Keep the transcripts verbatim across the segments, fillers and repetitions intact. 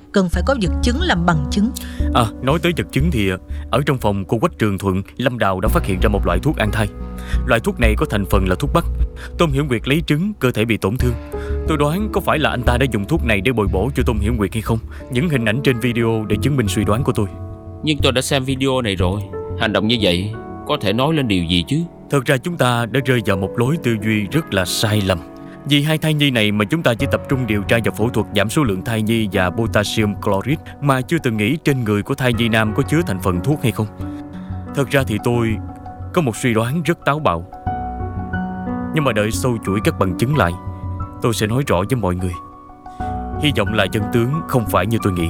cần phải có vật chứng làm bằng chứng. À, nói tới vật chứng thì ở trong phòng cô Quách Trường Thuận, Lâm Đào đã phát hiện ra một loại thuốc an thai. Loại thuốc này có thành phần là thuốc bắc. Tôn Hiểu Nguyệt lấy trứng, cơ thể bị tổn thương. Tôi đoán có phải là anh ta đã dùng thuốc này để bồi bổ cho Tôn Hiểu Nguyệt hay không. Những hình ảnh trên video để chứng minh suy đoán của tôi. Nhưng tôi đã xem video này rồi. Hành động như vậy có thể nói lên điều gì chứ? Thật ra chúng ta đã rơi vào một lối tư duy rất là sai lầm. Vì hai thai nhi này mà chúng ta chỉ tập trung điều tra vào phẫu thuật giảm số lượng thai nhi và potassium chloride, mà chưa từng nghĩ trên người của thai nhi nam có chứa thành phần thuốc hay không. Thật ra thì tôi có một suy đoán rất táo bạo, nhưng mà đợi sâu chuỗi các bằng chứng lại, tôi sẽ nói rõ với mọi người. Hy vọng là chân tướng không phải như tôi nghĩ.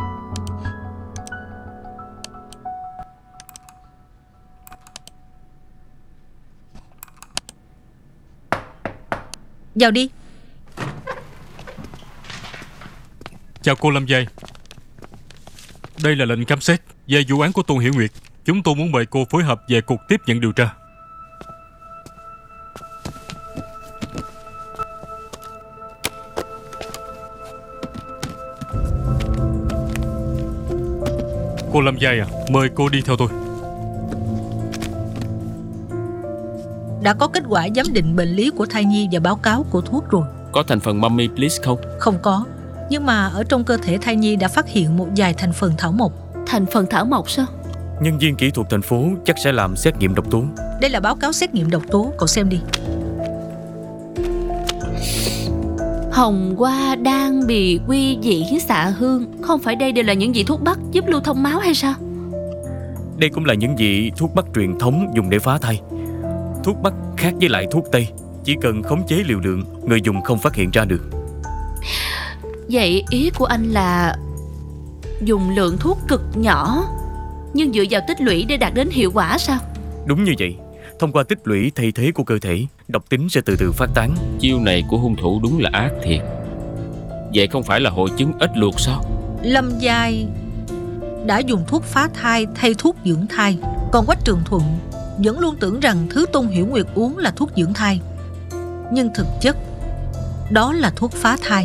Vào đi. Chào cô Lâm Giai. Đây là lệnh khám xét về vụ án của Tôn Hiểu Nguyệt. Chúng tôi muốn mời cô phối hợp về cuộc tiếp nhận điều tra. Cô Lâm Giai à, mời cô đi theo tôi. Đã có kết quả giám định bệnh lý của thai nhi và báo cáo của thuốc rồi. Có thành phần Mummy Bliss không? Không có. Nhưng mà ở trong cơ thể thai nhi đã phát hiện một vài thành phần thảo mộc. Thành phần thảo mộc sao? Nhân viên kỹ thuật thành phố chắc sẽ làm xét nghiệm độc tố. Đây là báo cáo xét nghiệm độc tố, cậu xem đi. Hồng hoa, đan, bì, quy, dị, xạ hương. Không phải đây đều là những vị thuốc bắc giúp lưu thông máu hay sao? Đây cũng là những vị thuốc bắc truyền thống dùng để phá thai. Thuốc bắc khác với lại thuốc tây, chỉ cần khống chế liều lượng, người dùng không phát hiện ra được. Vậy ý của anh là dùng lượng thuốc cực nhỏ nhưng dựa vào tích lũy để đạt đến hiệu quả sao? Đúng như vậy. Thông qua tích lũy thay thế của cơ thể, độc tính sẽ từ từ phát tán. Chiêu này của hung thủ đúng là ác thiệt. Vậy không phải là hội chứng ếch luộc sao? Lâm Giai đã dùng thuốc phá thai thay thuốc dưỡng thai, còn Quách Trường Thuận vẫn luôn tưởng rằng thứ Tôn Hiểu Nguyệt uống là thuốc dưỡng thai, nhưng thực chất đó là thuốc phá thai.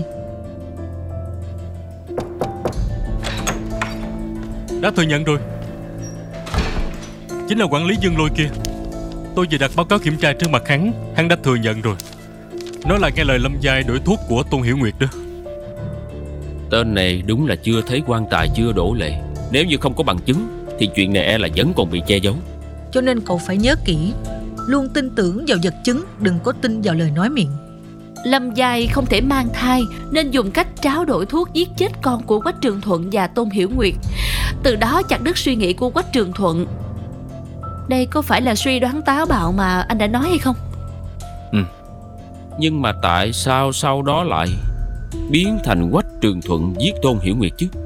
Đã thừa nhận rồi. Chính là quản lý Dương Lôi kia. Tôi vừa đặt báo cáo kiểm tra trước mặt hắn. Hắn đã thừa nhận rồi. Nói là nghe lời Lâm Giai đổi thuốc của Tôn Hiểu Nguyệt đó. Tên này đúng là chưa thấy quan tài chưa đổ lệ. Nếu như không có bằng chứng thì chuyện này e là vẫn còn bị che giấu. Cho nên cậu phải nhớ kỹ, luôn tin tưởng vào vật chứng, đừng có tin vào lời nói miệng. Lâm Giai không thể mang thai nên dùng cách tráo đổi thuốc giết chết con của Quách Trường Thuận và Tôn Hiểu Nguyệt, từ đó chặt đứt suy nghĩ của Quách Trường Thuận. Đây có phải là suy đoán táo bạo mà anh đã nói hay không? Ừ. Nhưng mà tại sao sau đó lại biến thành Quách Trường Thuận giết Tôn Hiểu Nguyệt chứ?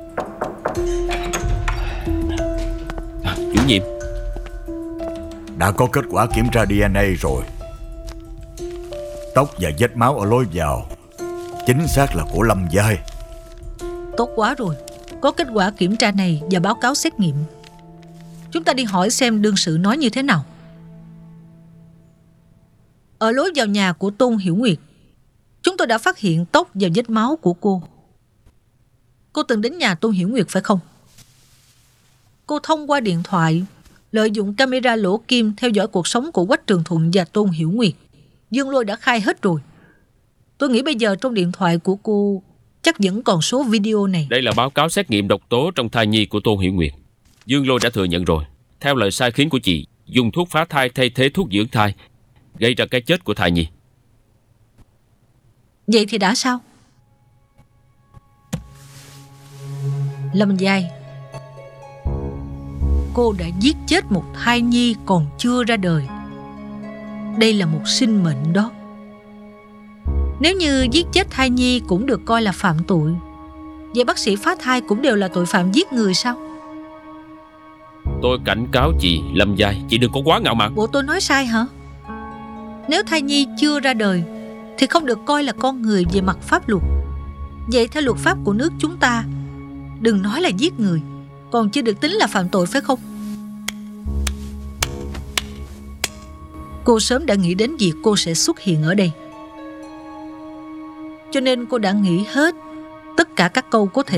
À, chủ nhiệm, đã có kết quả kiểm tra đê en a rồi. Tóc và vết máu ở lối vào chính xác là của Lâm Giai. Tốt quá rồi. Có kết quả kiểm tra này và báo cáo xét nghiệm. Chúng ta đi hỏi xem đương sự nói như thế nào. Ở lối vào nhà của Tôn Hiểu Nguyệt, chúng tôi đã phát hiện tóc và vết máu của cô. Cô từng đến nhà Tôn Hiểu Nguyệt phải không? Cô thông qua điện thoại lợi dụng camera lỗ kim theo dõi cuộc sống của Quách Trường Thuận và Tôn Hiểu Nguyệt. Dương Lôi đã khai hết rồi. Tôi nghĩ bây giờ trong điện thoại của cô chắc vẫn còn số video này. Đây là báo cáo xét nghiệm độc tố trong thai nhi của Tôn Hiểu Nguyệt. Dương Lôi đã thừa nhận rồi. Theo lời sai khiến của chị, dùng thuốc phá thai thay thế thuốc dưỡng thai, gây ra cái chết của thai nhi. Vậy thì đã sao? Lâm Giai, cô đã giết chết một thai nhi còn chưa ra đời. Đây là một sinh mệnh đó. Nếu như giết chết thai nhi cũng được coi là phạm tội, vậy bác sĩ phá thai cũng đều là tội phạm giết người sao? Tôi cảnh cáo chị, Lâm Giai, chị đừng có quá ngạo mạn. Bộ tôi nói sai hả? Nếu thai nhi chưa ra đời thì không được coi là con người về mặt pháp luật. Vậy theo luật pháp của nước chúng ta, đừng nói là giết người, còn chưa được tính là phạm tội phải không? Cô sớm đã nghĩ đến việc cô sẽ xuất hiện ở đây, cho nên cô đã nghĩ hết tất cả các câu có thể